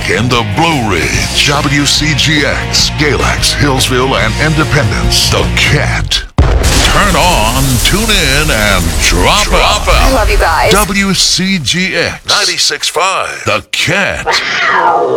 in the Blue Ridge. WCGX, Galax, Hillsville, and Independence. The Cat. Turn on, tune in, and drop out. I love you guys. WCGX 96.5. The Cat.